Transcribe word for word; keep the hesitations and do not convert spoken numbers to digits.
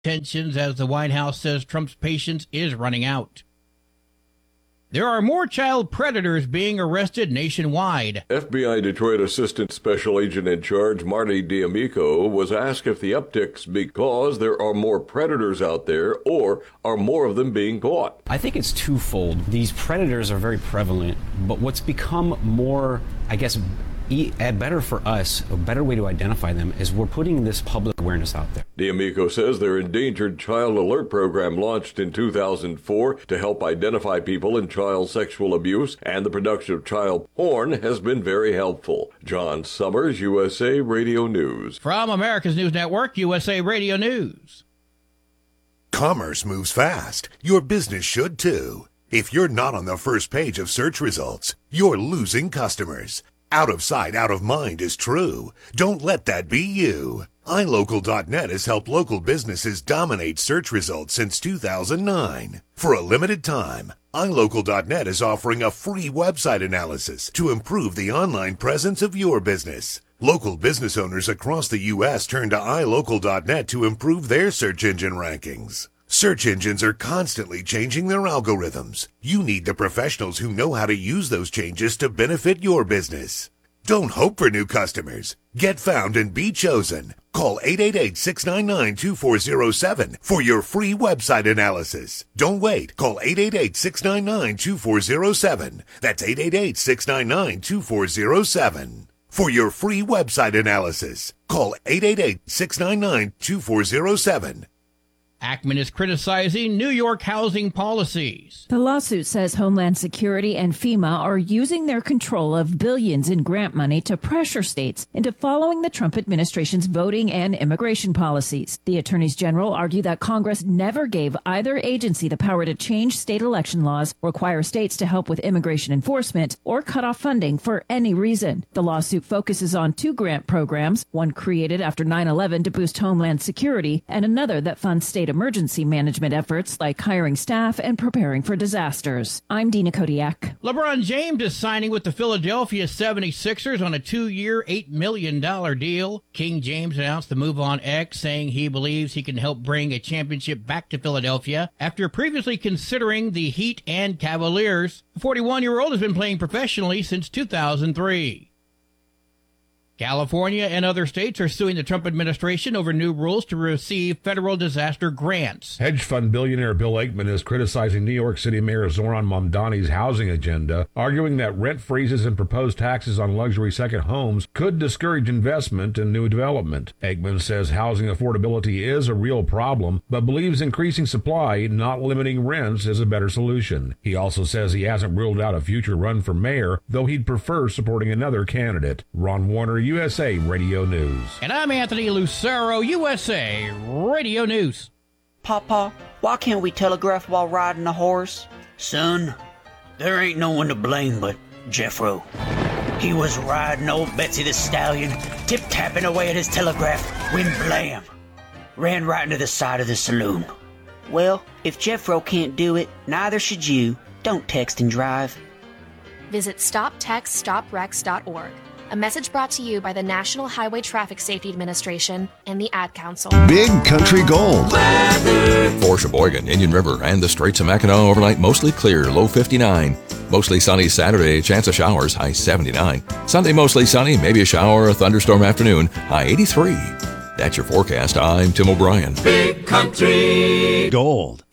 Tensions as the White House says Trump's patience is running out. There are more child predators being arrested nationwide. F B I Detroit Assistant Special Agent in Charge Marty D'Amico was asked if the uptick's because there are more predators out there or are more of them being caught. I think it's twofold. These predators are very prevalent, but what's become more, I guess, e- better for us, a better way to identify them is we're putting this public awareness out there. D'Amico says their Endangered Child Alert program launched in two thousand four to help identify people in child sexual abuse, and the production of child porn has been very helpful. John Summers, U S A Radio News. From America's News Network, U S A Radio News. Commerce moves fast. Your business should too. If you're not on the first page of search results, you're losing customers. Out of sight, out of mind is true. Don't let that be you. i local dot net has helped local businesses dominate search results since two thousand nine. For a limited time, i local dot net is offering a free website analysis to improve the online presence of your business. Local business owners across the U S turn to i local dot net to improve their search engine rankings. Search engines are constantly changing their algorithms. You need the professionals who know how to use those changes to benefit your business. Don't hope for new customers. Get found and be chosen. Call eight eight eight, six nine nine, two four zero seven for your free website analysis. Don't wait. Call eight eight eight, six nine nine, two four zero seven. That's eight eight eight, six nine nine, two four zero seven. For your free website analysis, call eight eight eight, six nine nine, two four zero seven. Ackman is criticizing New York housing policies. The lawsuit says Homeland Security and FEMA are using their control of billions in grant money to pressure states into following the Trump administration's voting and immigration policies. The attorneys general argue that Congress never gave either agency the power to change state election laws, require states to help with immigration enforcement, or cut off funding for any reason. The lawsuit focuses on two grant programs, one created after nine eleven to boost Homeland Security, and another that funds state emergency management efforts like hiring staff and preparing for disasters. I'm Dina Kodiak. LeBron James is signing with the Philadelphia seventy-sixers on a two-year, eight million dollars deal. King James announced the move on X, saying he believes he can help bring a championship back to Philadelphia after previously considering the Heat and Cavaliers. The forty-one-year-old has been playing professionally since two thousand three. California and other states are suing the Trump administration over new rules to receive federal disaster grants. Hedge fund billionaire Bill Ackman is criticizing New York City Mayor Zoran Mamdani's housing agenda, arguing that rent freezes and proposed taxes on luxury second homes could discourage investment in new development. Ackman says housing affordability is a real problem, but believes increasing supply, not limiting rents, is a better solution. He also says he hasn't ruled out a future run for mayor, though he'd prefer supporting another candidate. Ron Warner, U S A Radio News. And I'm Anthony Lucero, U S A Radio News. Papa, why can't we telegraph while riding a horse? Son, there ain't no one to blame but Jeffro. He was riding old Betsy the Stallion, tip-tapping away at his telegraph, when blam! Ran right into the side of the saloon. Well, if Jeffro can't do it, neither should you. Don't text and drive. Visit stop text stop wrecks dot org. A message brought to you by the National Highway Traffic Safety Administration and the Ad Council. Big Country Gold. Weather. For Sheboygan, Indian River, and the Straits of Mackinac overnight, mostly clear, low fifty-nine. Mostly sunny Saturday, chance of showers, high seventy-nine. Sunday, mostly sunny, maybe a shower, a thunderstorm afternoon, high eighty-three. That's your forecast. I'm Tim O'Brien. Big Country Gold.